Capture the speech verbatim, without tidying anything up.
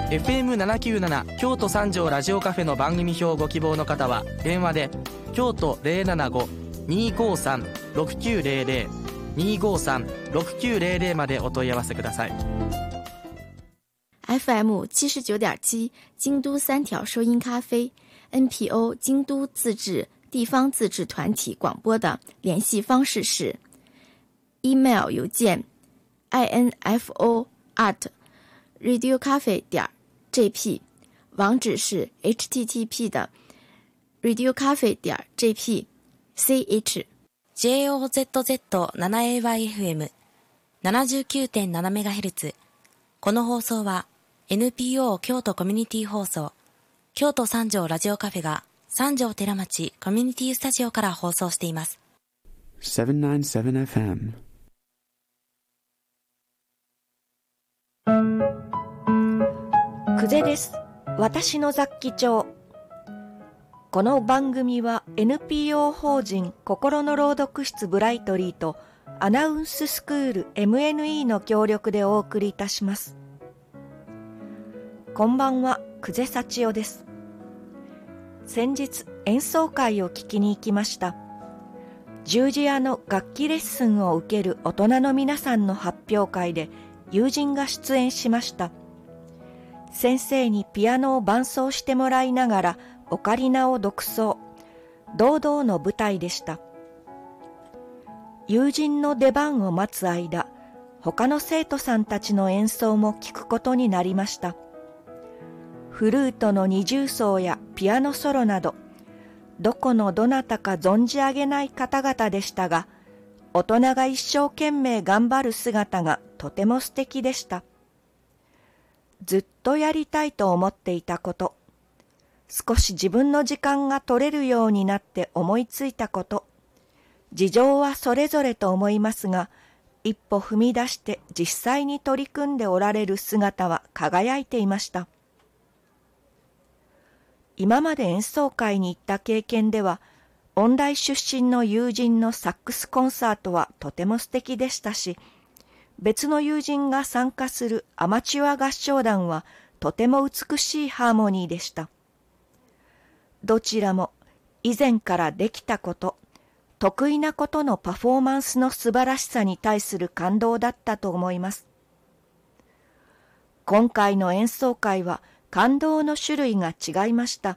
エフエムななきゅうなな 京都三条ラジオカフェの番組表をご希望の方は電話で京都 ゼロななご にーごーさん ろくきゅうゼロゼロ にーごーさん ろくきゅうゼロゼロまでお問い合わせください。 エフエム 七十九点七 京都三条收音咖啡 N P O 京都自治地方自治团体广播的联系方式是 email 邮件 info at radiocafe 点 jp， 网址是 http 的 radiocafe 点 jp ch ジェイオーゼットゼットセブンエーワイエフエムななじゅうきゅうてんななメガヘルツ。この放送は エヌピーオー 京都コミュニティ放送京都三条ラジオカフェが三条寺町コミュニティスタジオから放送しています。 セブンナインセブンエフエム。 久世です。私の雑記帳。この番組は エヌピーオー 法人心の朗読室ブライトリーとアナウンススクール エムエヌイー の協力でお送りいたします。こんばんは、久世幸代です。先日演奏会を聞きに行きました。十字屋の楽器レッスンを受ける大人の皆さんの発表会で友人が出演しました。先生にピアノを伴奏してもらいながらオカリナを独奏、堂々の舞台でした。友人の出番を待つ間、他の生徒さんたちの演奏も聞くことになりました。フルートの二重奏やピアノソロなど、どこのどなたか存じ上げない方々でしたが、大人が一生懸命頑張る姿がとても素敵でした。ずっとやりたいと思っていたこと、少し自分の時間が取れるようになって思いついたこと、事情はそれぞれと思いますが、一歩踏み出して実際に取り組んでおられる姿は輝いていました。今まで演奏会に行った経験では、音大出身の友人のサックスコンサートはとても素敵でしたし、別の友人が参加するアマチュア合唱団はとても美しいハーモニーでした。どちらも以前からできたこと、得意なことのパフォーマンスの素晴らしさに対する感動だったと思います。今回の演奏会は感動の種類が違いました。